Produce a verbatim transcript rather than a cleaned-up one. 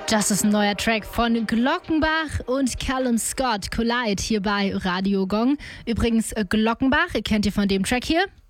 Das ist ein neuer Track von Glockenbach und Callum Scott, Collide, hier bei Radio Gong. Übrigens, Glockenbach kennt ihr von dem Track hier?